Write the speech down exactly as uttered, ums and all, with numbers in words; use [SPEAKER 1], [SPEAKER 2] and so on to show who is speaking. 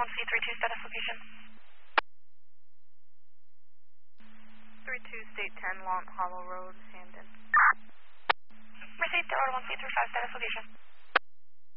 [SPEAKER 1] one C three two status location.
[SPEAKER 2] three two State ten, Long Hollow Road, Hamden.
[SPEAKER 1] Received, Order one C three five status location.